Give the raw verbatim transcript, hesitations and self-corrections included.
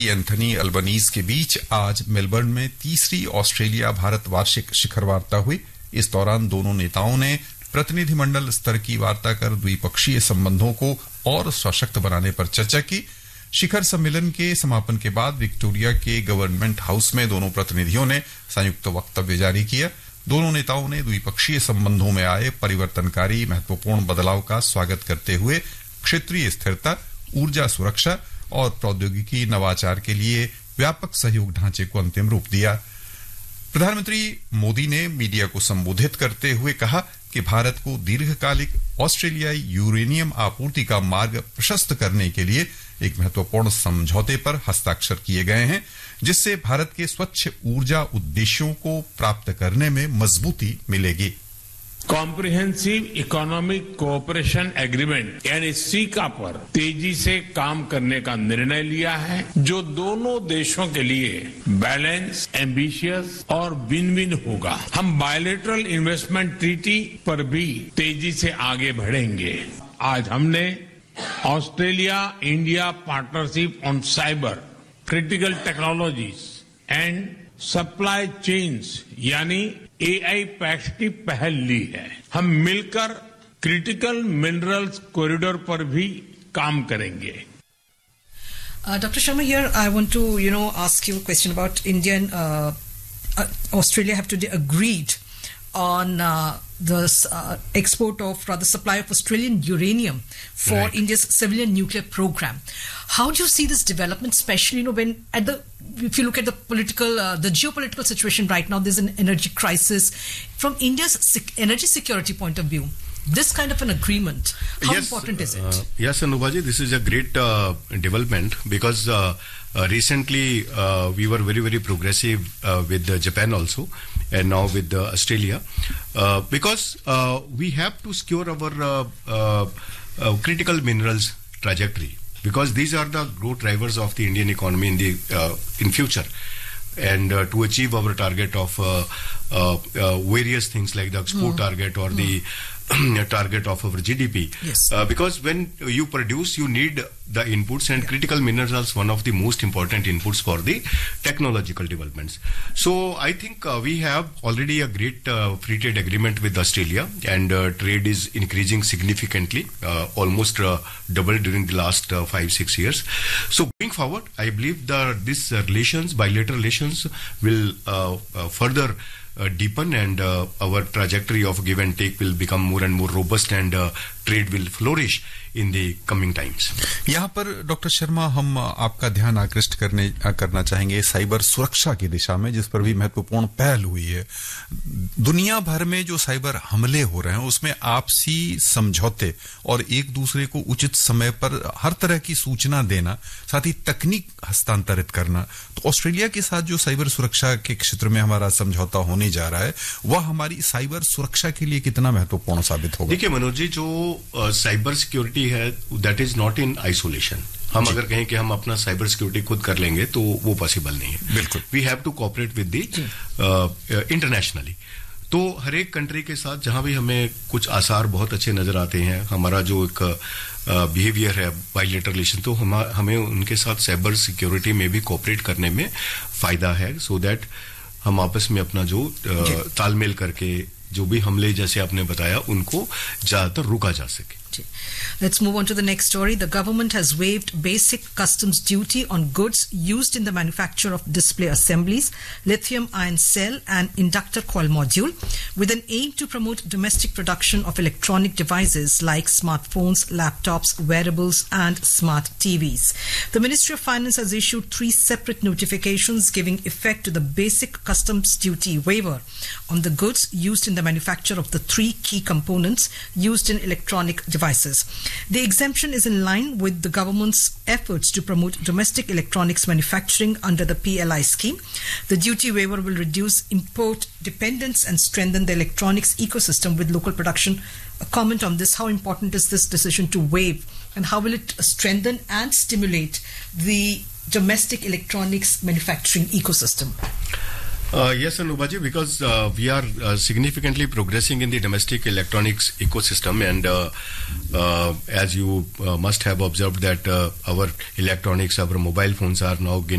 Anthony Albanese के बीच आज Melbourne में तीसरी ऑस्ट्रेलिया भारत वार्षिक शिखर वार्ता हुई। इस दौरान दोनों नेताओं ने प्रतिनिधिमंडल स्तर की वार्ता कर द्विपक्षीय संबंधों को और सशक्त बनाने पर चर्चा की। शिखर सम्मेलन के समापन के बाद विक्टोरिया के गवर्नमेंट हाउस में दोनों प्रतिनिधियों ने संयुक्त वक्तव्य जारी किया। दोनों नेताओं ने द्विपक्षीय संबंधों में आए परिवर्तनकारी महत्वपूर्ण बदलाव का स्वागत करते हुए क्षेत्रीय स्थिरता, ऊर्जा सुरक्षा और प्रौद्योगिकी नवाचार के लिए व्यापक सहयोग ढांचे को अंतिम रूप दिया। प्रधानमंत्री मोदी ने मीडिया को संबोधित करते हुए कहा कि भारत को दीर्घकालिक ऑस्ट्रेलियाई यूरेनियम आपूर्ति का मार्ग प्रशस्त करने के लिए एक महत्वपूर्ण समझौते पर हस्ताक्षर किए गए हैं, जिससे भारत के स्वच्छ ऊर्जा उद्देश्यों को प्राप्त करने में मजबूती मिलेगी। कॉम्प्रिहेंसिव इकोनॉमिक कोऑपरेशन एग्रीमेंट यानी सीका पर तेजी से काम करने का निर्णय लिया है, जो दोनों देशों के लिए बैलेंस, एम्बिशियस और विन विन होगा। हम बायलैटरल इन्वेस्टमेंट ट्रीटी पर भी तेजी से आगे बढ़ेंगे। आज हमने Australia India partnership on cyber, critical technologies and supply chains यानी ए आई पैक्स की पहल ली है। हम मिलकर क्रिटिकल मिनरल्स कॉरिडोर पर भी काम करेंगे। Uh, Doctor Sharma, here I want to, you know, ask you a question about India and uh, uh, Australia have today agreed on uh, the uh, export of, rather, supply of Australian uranium for right. India's civilian nuclear program. How do you see this development, especially, you know, when at the, if you look at the political, uh, the geopolitical situation right now, there's an energy crisis. From India's sec- energy security point of view, this kind of an agreement, how yes, important is it? Uh, yes, Anubaji, this is a great uh, development because uh, uh, recently uh, we were very, very progressive uh, with uh, Japan also, and now with uh, Australia, uh, because uh, we have to secure our uh, uh, uh, critical minerals trajectory, because these are the growth drivers of the Indian economy in the uh, in future, and uh, to achieve our target of uh, uh, uh, various things like the export mm. target or mm. the target of our G D P. Yes. Uh, because when you produce, you need the inputs, and yeah. critical minerals one of the most important inputs for the technological developments. So I think uh, we have already a great uh, free trade agreement with Australia, and uh, trade is increasing significantly, uh, almost uh, doubled during the last uh, five, six years. So going forward, I believe that these uh, relations, bilateral relations will uh, uh, further Uh, deepen, and uh, our trajectory of give and take will become more and more robust, and uh, trade will flourish in the coming times. यहाँ पर doctor Sharma हम आपका ध्यान आकृष्ट करने करना चाहेंगे cyber सुरक्षा की दिशा में, जिस पर भी महत्वपूर्ण पहल हुई है। दुनिया भर में जो साइबर हमले हो रहे हैं उसमें आपसी समझौते और एक दूसरे को उचित समय पर हर तरह की सूचना देना, साथ ही तकनीक हस्तांतरित करना, तो ऑस्ट्रेलिया के साथ जो साइबर सुरक्षा के क्षेत्र में हमारा समझौता होने जा रहा है वह हमारी साइबर सुरक्षा के लिए कितना महत्वपूर्ण साबित होगा? देखिए मनोज जी, जो साइबर सिक्योरिटी है that is not in isolation. हम अगर कहें कि हम अपना साइबर सिक्योरिटी खुद कर लेंगे तो वो पॉसिबल नहीं है। बिल्कुल, we have to cooperate with the internationally. तो हर एक कंट्री के साथ जहां भी हमें कुछ आसार बहुत अच्छे नजर आते हैं, हमारा जो एक बिहेवियर uh, है बायलैटरल रिलेशन, तो हम हमें उनके साथ साइबर सिक्योरिटी में भी कोऑपरेट करने में फायदा है, सो so दैट हम आपस में अपना जो uh, तालमेल करके जो भी हमले जैसे आपने बताया उनको ज्यादातर रुका जा सके। Let's move on to the next story. The government has waived basic customs duty on goods used in the manufacture of display assemblies, lithium ion cell and inductor coil module, with an aim to promote domestic production of electronic devices like smartphones, laptops, wearables and smart T Vs. The Ministry of Finance has issued three separate notifications giving effect to the basic customs duty waiver on the goods used in the manufacture of the three key components used in electronic devices. The exemption is in line with the government's efforts to promote domestic electronics manufacturing under the P L I scheme. The duty waiver will reduce import dependence and strengthen the electronics ecosystem with local production. A comment on this: how important is this decision to waive, and how will it strengthen and stimulate the domestic electronics manufacturing ecosystem? Uh, yes, Anubaji, because uh, we are uh, significantly progressing in the domestic electronics ecosystem, and uh, uh, as you uh, must have observed that uh, our electronics, our mobile phones are now gaining